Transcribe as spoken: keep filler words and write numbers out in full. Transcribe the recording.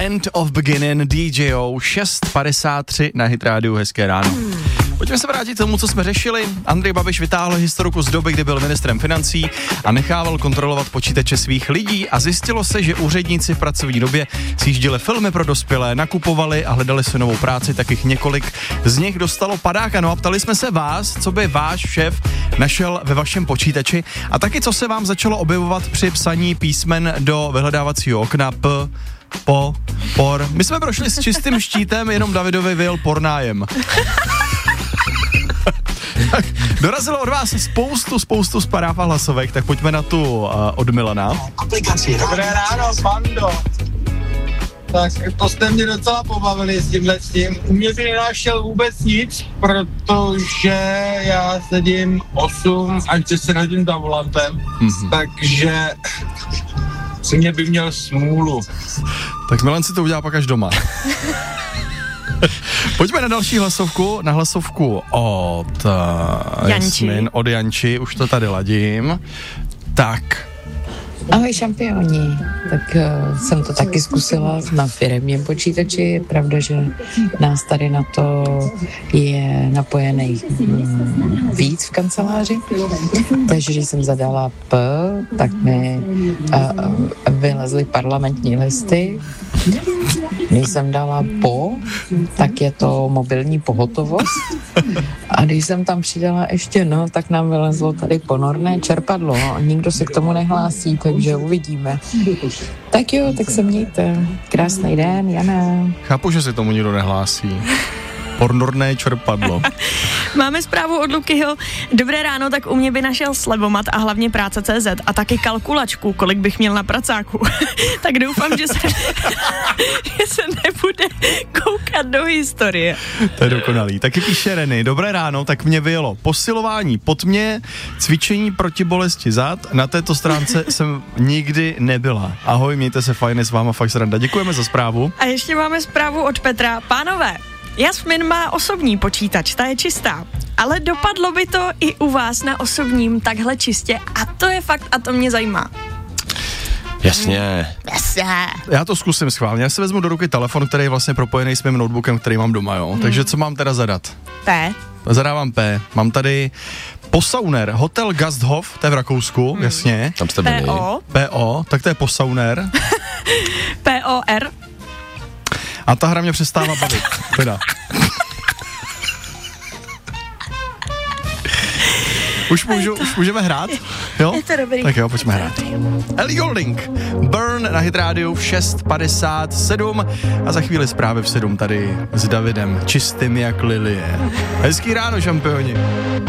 End of Beginning, D J O, šest padesát tři na Hit Rádiu, hezké ráno. Pojďme se vrátit k tomu, co jsme řešili. Andrej Babiš vytáhl historiku z doby, kdy byl ministrem financí a nechával kontrolovat počítače svých lidí a zjistilo se, že úředníci v pracovní době sjížděli filmy pro dospělé, nakupovali a hledali si novou práci, tak jich několik z nich dostalo padáka. No a ptali jsme se vás, co by váš šéf našel ve vašem počítači a taky, co se vám začalo objevovat při psaní písmen do vyhledávacího okna P, po, por. My jsme prošli s čistým štítem, jenom Davidovi vyjel pornájem. Tak, dorazilo od vás spoustu, spoustu zpráv a hlasovek, tak pojďme na tu uh, od Milana. Dobré ráno, Pando. Tak to jste mě docela pobavili s tímhle s tím. U mě by nenašel vůbec nic, protože já sedím osm až deset hodin za volantem, mm-hmm. takže si mě by měl smůlu. Tak Milan si to udělá pak až doma. Pojďme na další hlasovku, na hlasovku od uh, Jasmin, od Janči, už to tady ladím. Tak. Ahoj šampioni, tak uh, jsem to taky zkusila na firemním počítači, je pravda, že nás tady na to je napojených mm, víc v kanceláři, takže když jsem zadala P, tak mi uh, vylezly parlamentní listy. Když jsem dala po, tak je to mobilní pohotovost. A když jsem tam přidala ještě no, tak nám vylezlo tady ponorné čerpadlo. Nikdo se k tomu nehlásí, takže uvidíme. Tak jo, tak se mějte. Krásný den, Jana. Chápu, že se tomu nikdo nehlásí. Ponorné čerpadlo. Máme zprávu od Lukyho. Dobré ráno, tak u mě by našel slebomat a hlavně práce tečka cé zet a taky kalkulačku, kolik bych měl na pracáku. Tak doufám, že se, že se nebude koukat do historie. To je dokonalý. Taky píše Reny. Dobré ráno, tak mě vyjelo posilování pod mě, cvičení proti bolesti zad. Na této stránce jsem nikdy nebyla. Ahoj, mějte se fajn, s váma fakt sranda. Děkujeme za zprávu. A ještě máme zprávu od Petra. Pánové, Jasmin má osobní počítač, ta je čistá, ale dopadlo by to i u vás na osobním takhle čistě a to je fakt a to mě zajímá. Jasně. Jasně. Já to zkusím schválně. Já si vezmu do ruky telefon, který je vlastně propojený s mým notebookem, který mám doma, jo. Hmm. Takže co mám teda zadat? P. Zadávám P. Mám tady Posauner, Hotel Gasthof, to je v Rakousku, hmm. jasně. Tam jste byli. P O. P O, tak to je Posauner. P O R. A ta hra mě přestává bavit. Teda. Už, můžu, už můžeme hrát? Jo? Je to dobrý. Tak jo, pojďme hrát. Ellie Goulding, Burn na Hit Rádiu v šest padesát sedm a za chvíli zprávy v sedm tady s Davidem, čistým jak lilie. Hezký ráno, šampioni.